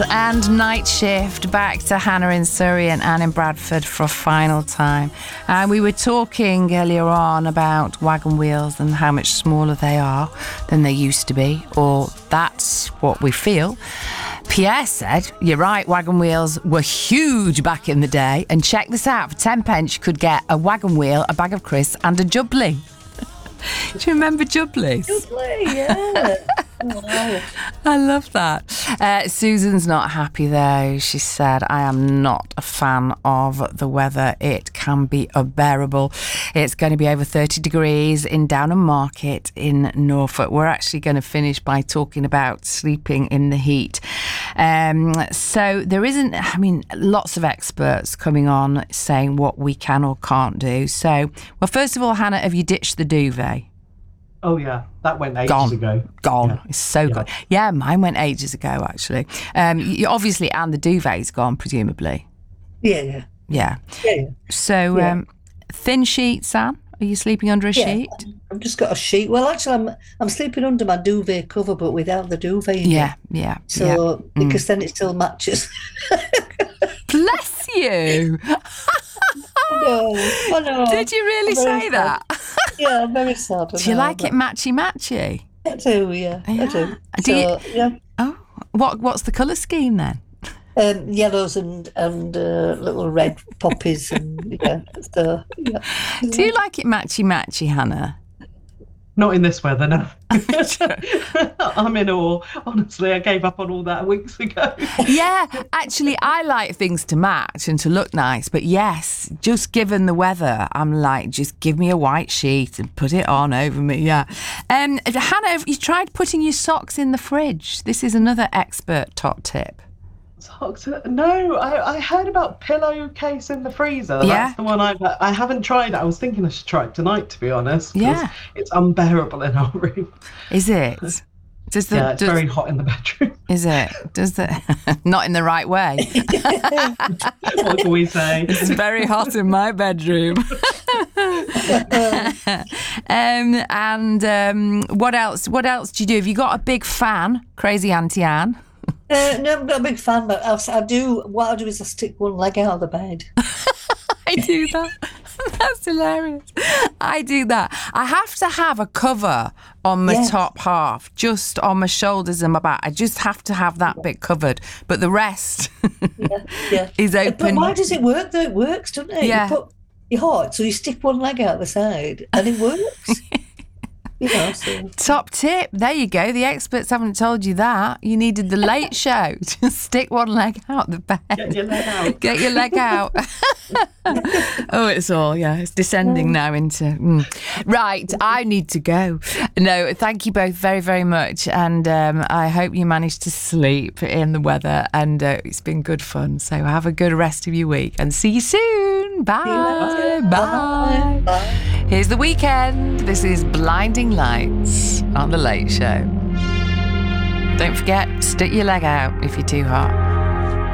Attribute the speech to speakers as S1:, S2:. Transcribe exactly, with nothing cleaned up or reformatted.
S1: And Night Shift, back to Hannah in Surrey and Anne in Bradford for a final time. And we were talking earlier on about wagon wheels and how much smaller they are than they used to be, or that's what we feel. Pierre said, you're right, wagon wheels were huge back in the day. And check this out, for ten pence you could get a wagon wheel, a bag of crisps and a jubbly. Do you remember jubblies?
S2: Jubbly, yeah. Wow.
S1: I love that. Uh, Susan's not happy though. She said, I am not a fan of the weather. It can be unbearable. It's going to be over thirty degrees in Downham Market in Norfolk. We're actually going to finish by talking about sleeping in the heat. Um, so there isn't, I mean, lots of experts coming on saying what we can or can't do. So, well, first of all, Hannah, have you ditched the duvet?
S3: Oh, yeah. That went ages
S1: Gone.
S3: ago.
S1: Gone.
S3: Yeah.
S1: It's so
S3: Yeah.
S1: good. Yeah, mine went ages ago, actually. Um, you, obviously, and the duvet's gone, presumably.
S2: Yeah, yeah.
S1: Yeah.
S2: Yeah, yeah.
S1: So,
S2: Yeah.
S1: um, thin sheets, Anne? Are you sleeping under a
S2: Yeah.
S1: sheet?
S2: I've just got a sheet. Well, actually, I'm I'm sleeping under my duvet cover, but without the duvet in
S1: Yeah,
S2: it.
S1: yeah.
S2: So,
S1: yeah.
S2: because then it still matches.
S1: Bless you.
S2: No, I know.
S1: Did you really
S2: I'm very
S1: say
S2: sad.
S1: that?
S2: Yeah, I'm very sad. I
S1: Do you
S2: know,
S1: like it
S2: but
S1: matchy matchy?
S2: I do, yeah,
S1: Yeah.
S2: I do.
S1: Do you-
S2: So, yeah,
S1: Oh, what? What's the colour scheme then?
S2: um, yellows and and uh, little red poppies and yeah. So yeah.
S1: Do you like it matchy matchy, Hannah?
S3: Not in this weather, no. I'm in awe. Honestly, I gave up on all that weeks ago.
S1: Yeah, actually, I like things to match and to look nice. But yes, just given the weather, I'm like, just give me a white sheet and put it on over me. Yeah. Um, Hannah, have you tried putting your socks in the fridge? This is another expert top tip.
S3: Socks? No, I, I heard about pillowcase in the freezer.
S1: Yeah.
S3: That's the one I've, I haven't tried it. I was thinking I should try it tonight, to be honest. 'cause
S1: Yeah.
S3: It's unbearable in our room.
S1: Is it? Does the,
S3: Yeah, it's
S1: does,
S3: very hot in the bedroom.
S1: Is it? Does the not in the right way?
S3: What can we say?
S1: It's very hot in my bedroom. um, and um, what else? What else do you do? Have you got a big fan, Crazy Auntie Anne?
S2: Uh, no, I'm not a big fan, but I, I do. What I do is I stick one leg out of the bed.
S1: I do that. That's hilarious. I do that. I have to have a cover on my
S2: Yes.
S1: top half, just on my shoulders and my back. I just have to have that bit covered, but the rest
S2: Yeah, yeah.
S1: is
S2: But
S1: open.
S2: why does it work? Though it works, doesn't it?
S1: Yeah.
S2: You put you're hot, so you stick one leg out the side, and it works. You know, so.
S1: Top tip. There you go. The experts haven't told you that. You needed the late show. Just stick one leg out the bed.
S3: Get your leg out.
S1: Get your leg out. Oh, it's all, yeah, it's descending now into... Mm. Right, I need to go. No, thank you both very, very much. And um, I hope you managed to sleep in the weather. And uh, it's been good fun. So have a good rest of your week. And see you soon. Bye. Bye.
S2: Bye.
S1: Here's The Weekend. This is Blinding Lights on The Late Show. Don't forget, stick your leg out if you're too hot.